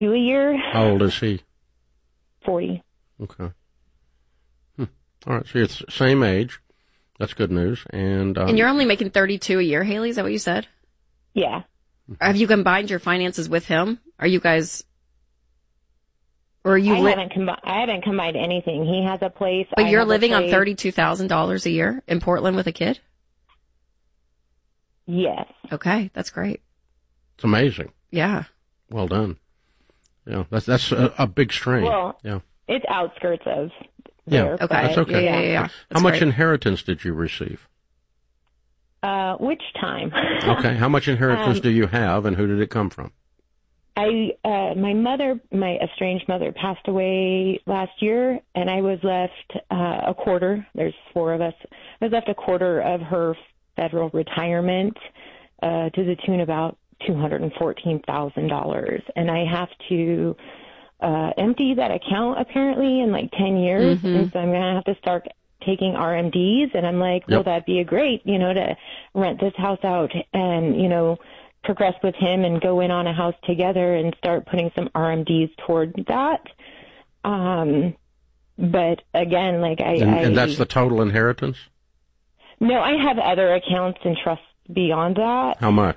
a year. How old is he? 40. Okay. All right, so it's the same age. That's good news. And you're only making $32 a year, Haley? Is that what you said? Yeah. Have you combined your finances with him? Are you guys... Or are you... I haven't combined anything. He has a place. But you're living on $32,000 a year in Portland with a kid? Yes. Okay, that's great. It's amazing. Yeah. Well done. Yeah, that's a big strain. Well, yeah. It's outskirts of... Yeah, okay. That's okay. Yeah. How much inheritance did you receive? Which time? Okay. How much inheritance do you have, and who did it come from? My estranged mother passed away last year, and I was left a quarter. There's 4 of us. I was left a quarter of her federal retirement to the tune of about $214,000, and I have to empty that account apparently in like 10 years, and so I'm going to have to start taking RMDs, and I'm like, well, that'd be great, to rent this house out and, progress with him and go in on a house together and start putting some RMDs toward that. But again, and that's the total inheritance? No, I have other accounts and trusts beyond that. How much?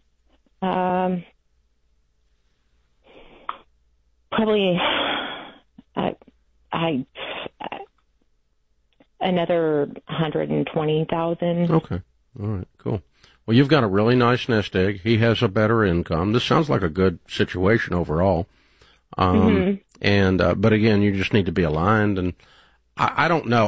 Probably another 120,000. Okay. All right. Cool. Well, you've got a really nice nest egg. He has a better income. This sounds like a good situation overall. And but again, you just need to be aligned. And I don't know.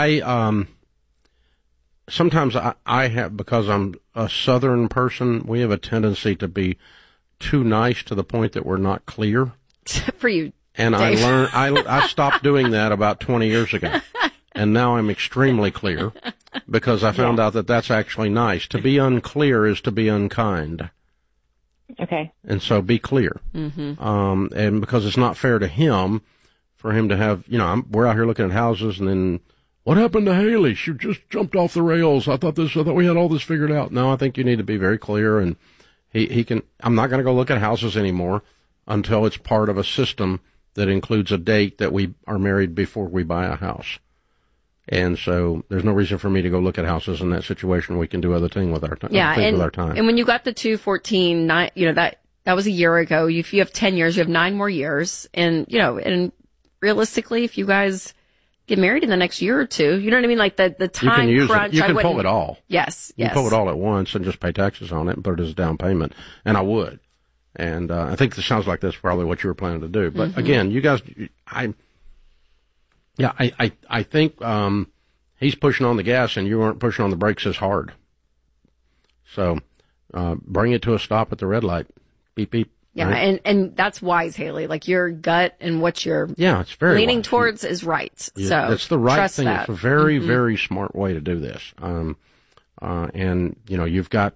Sometimes I have, because I'm a Southern person, we have a tendency to be too nice to the point that we're not clear. For you, and Dave. I stopped doing that about 20 years ago, and now I'm extremely clear because I found out that that's actually nice. To be unclear is to be unkind. Okay. And so be clear. And because it's not fair to him for him to have, we're out here looking at houses, and then what happened to Haley? She just jumped off the rails. I thought we had all this figured out. No, I think you need to be very clear, and he can. I'm not going to go look at houses anymore until it's part of a system that includes a date that we are married before we buy a house. And so there's no reason for me to go look at houses in that situation. We can do other things with our time. And when you got the 214, that was a year ago. If you have 10 years, you have 9 more years. And, and realistically, if you guys get married in the next year or two, you know what I mean? Like the time crunch. You can pull it all. Yes. You can pull it all at once and just pay taxes on it and put it as a down payment. And I would. And I think this sounds like that's probably what you were planning to do. But again, you guys, I think he's pushing on the gas and you aren't pushing on the brakes as hard. So bring it to a stop at the red light. Beep, beep. Yeah, right? and that's wise, Haley. Like your gut and what you're it's very leaning wise. towards is right. So that's the right trust thing. That. It's a very, very smart way to do this. And you've got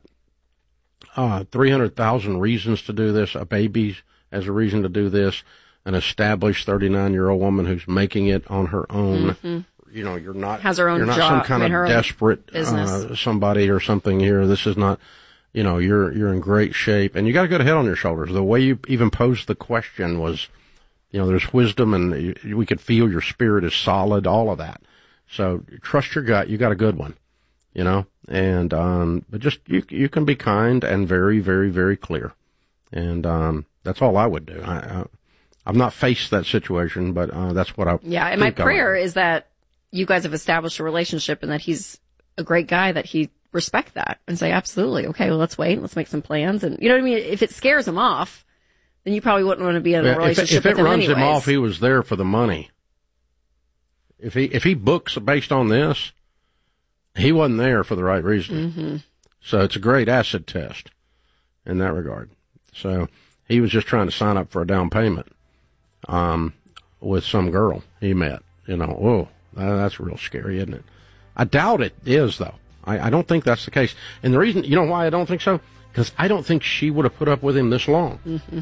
300,000 reasons to do this. A baby as a reason to do this. An established 39-year-old woman who's making it on her own. You're not has her own you're not job, some kind of desperate somebody or something here. This is not. You're in great shape, and you got a good head on your shoulders. The way you even posed the question was, there's wisdom, and we could feel your spirit is solid. All of that. So trust your gut. You got a good one. And but just you can be kind and very, very, very clear, and that's all I would do. I've not faced that situation, but that's what I. Yeah, and my prayer is that you guys have established a relationship and that he's a great guy, that he respect that and say, absolutely, okay, well, let's wait, let's make some plans. And you know what I mean? If it scares him off, then you probably wouldn't want to be in a relationship with him anyways. If it runs him off, he was there for the money. If he books based on this, he wasn't there for the right reason. So it's a great acid test in that regard. So he was just trying to sign up for a down payment with some girl he met. Whoa, that's real scary, isn't it? I doubt it is, though. I don't think that's the case. And the reason, why I don't think so? Because I don't think she would have put up with him this long.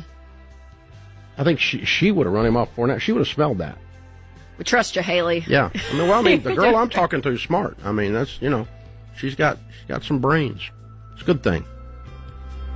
I think she would have run him off before now. She would have smelled that. We trust you, Haley. Yeah. The girl I'm talking to is smart. That's, she's got some brains. It's a good thing.